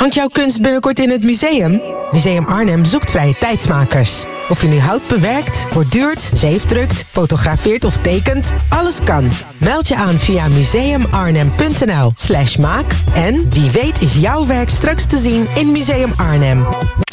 Hangt jouw kunst binnenkort in het museum? Museum Arnhem zoekt vrije tijdsmakers. Of je nu hout bewerkt, borduurt, zeefdrukt, fotografeert of tekent, alles kan. Meld je aan via museumarnhem.nl/maak en wie weet is jouw werk straks te zien in Museum Arnhem.